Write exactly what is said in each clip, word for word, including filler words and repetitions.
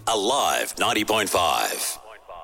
Alive ninety point five.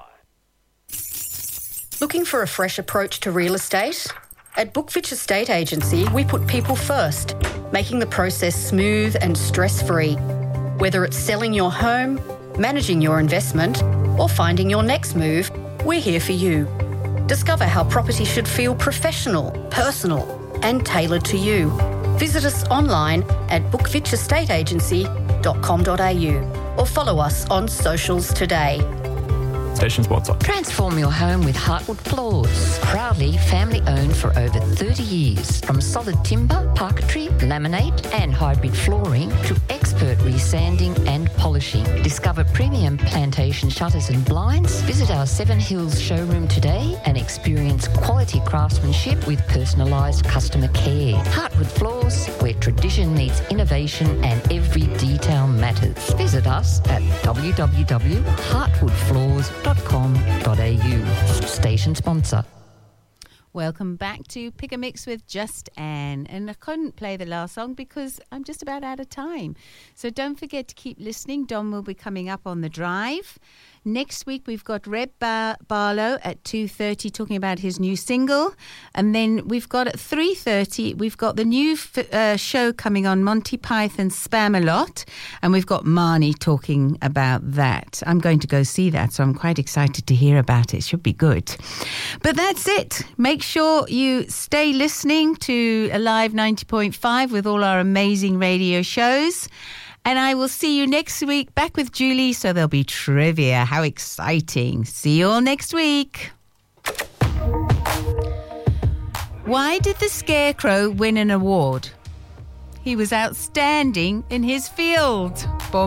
Looking for a fresh approach to real estate? At Bookfitch Estate Agency, we put people first, making the process smooth and stress-free. Whether it's selling your home, managing your investment, or finding your next move, we're here for you. Discover how property should feel professional, personal, and tailored to you. Visit us online at bookfitch estate agency dot com dot a u or follow us on socials today. Station sponsor. Transform your home with Heartwood Floors. Proudly family owned for over thirty years. From solid timber, parquetry, laminate and hybrid flooring to expert resanding and polishing. Discover premium plantation shutters and blinds. Visit our Seven Hills showroom today and experience quality craftsmanship with personalised customer care. Heartwood Floors, where tradition meets innovation and every detail matters. Visit us at w w w dot heartwood floors dot com dot a u. Station sponsor. Welcome back to Pick a Mix with Just Anne. And I couldn't play the last song because I'm just about out of time. So don't forget to keep listening. Dom will be coming up on the drive. Next week, we've got Reb Bar- Barlow at two thirty talking about his new single. And then we've got at three thirty, we've got the new f- uh, show coming on, Monty Python Spam-A-Lot. And we've got Marnie talking about that. I'm going to go see that, so I'm quite excited to hear about it. Should be good. But that's it. Make sure you stay listening to Alive ninety point five with all our amazing radio shows. And I will see you next week back with Julie, so there'll be trivia. How exciting. See you all next week. Why did the Scarecrow win an award? He was outstanding in his field.